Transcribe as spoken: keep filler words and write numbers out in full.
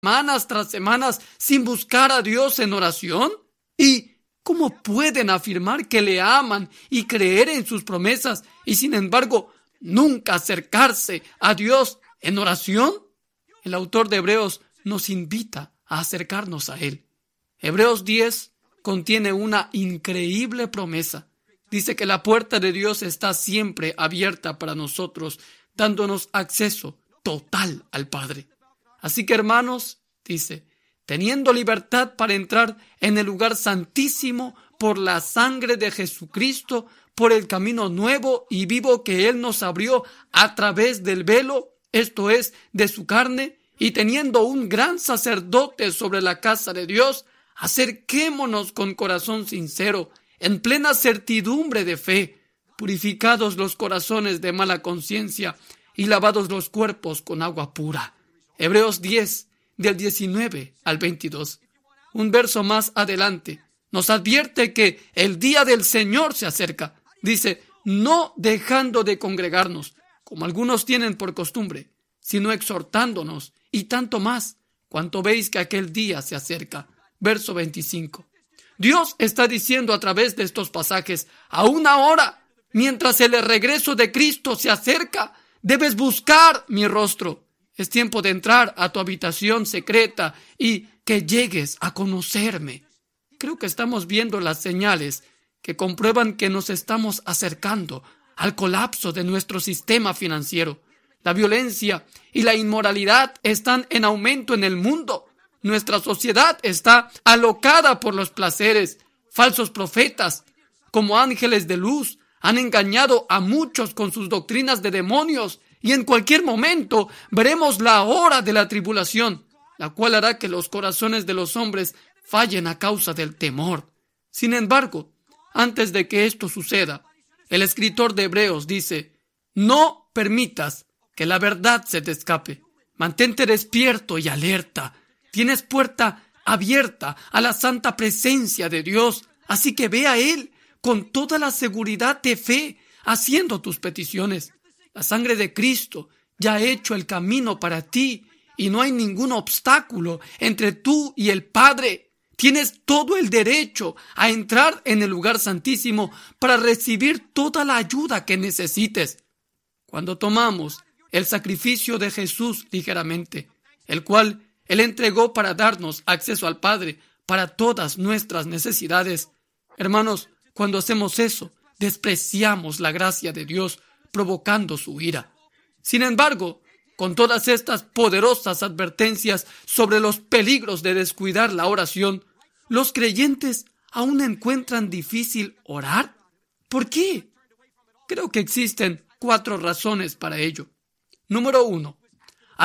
semanas tras semanas sin buscar a Dios en oración? ¿Y cómo pueden afirmar que le aman y creer en sus promesas y sin embargo nunca acercarse a Dios en oración? El autor de Hebreos nos invita a acercarnos a Él. Hebreos diez contiene una increíble promesa. Dice que la puerta de Dios está siempre abierta para nosotros, dándonos acceso total al Padre. Así que, hermanos, dice, teniendo libertad para entrar en el lugar santísimo por la sangre de Jesucristo, por el camino nuevo y vivo que Él nos abrió a través del velo, esto es, de su carne, y teniendo un gran sacerdote sobre la casa de Dios, acerquémonos con corazón sincero, en plena certidumbre de fe, purificados los corazones de mala conciencia y lavados los cuerpos con agua pura. Hebreos diez, del diecinueve al veintidós. Un verso más adelante nos advierte que el día del Señor se acerca. Dice, no dejando de congregarnos, como algunos tienen por costumbre, sino exhortándonos, y tanto más, cuanto veis que aquel día se acerca. Verso veinticinco. Dios está diciendo a través de estos pasajes, aún ahora, mientras el regreso de Cristo se acerca, debes buscar mi rostro. Es tiempo de entrar a tu habitación secreta y que llegues a conocerme. Creo que estamos viendo las señales que comprueban que nos estamos acercando al colapso de nuestro sistema financiero. La violencia y la inmoralidad están en aumento en el mundo. Nuestra sociedad está alocada por los placeres. Falsos profetas, como ángeles de luz, han engañado a muchos con sus doctrinas de demonios, y en cualquier momento veremos la hora de la tribulación, la cual hará que los corazones de los hombres fallen a causa del temor. Sin embargo, antes de que esto suceda, el escritor de Hebreos dice, no permitas que la verdad se te escape. Mantente despierto y alerta. Tienes puerta abierta a la santa presencia de Dios, así que ve a Él con toda la seguridad de fe, haciendo tus peticiones. La sangre de Cristo ya ha hecho el camino para ti y no hay ningún obstáculo entre tú y el Padre. Tienes todo el derecho a entrar en el lugar santísimo para recibir toda la ayuda que necesites. Cuando tomamos el sacrificio de Jesús ligeramente, el cual Él entregó para darnos acceso al Padre para todas nuestras necesidades. Hermanos, cuando hacemos eso, despreciamos la gracia de Dios, provocando su ira. Sin embargo, con todas estas poderosas advertencias sobre los peligros de descuidar la oración, ¿los creyentes aún encuentran difícil orar? ¿Por qué? Creo que existen cuatro razones para ello. Número uno,